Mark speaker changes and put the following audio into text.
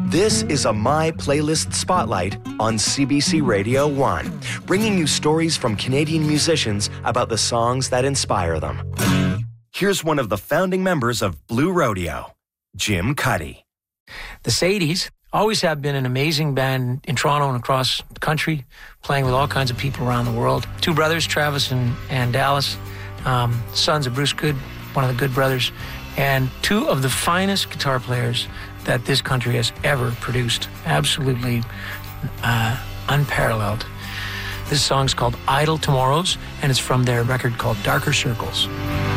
Speaker 1: This is a My Playlist Spotlight on CBC Radio 1, bringing you stories from Canadian musicians about the songs that inspire them. Here's one of the founding members of Blue Rodeo, Jim Cuddy.
Speaker 2: The Sadies always have been an amazing band in Toronto and across the country, playing with all kinds of people around the world. Two brothers, Travis and Dallas, sons of Bruce Good, one of the Good brothers, and two of the finest guitar players that this country has ever produced. Absolutely unparalleled. This song's called Idle Tomorrows, and it's from their record called Darker Circles.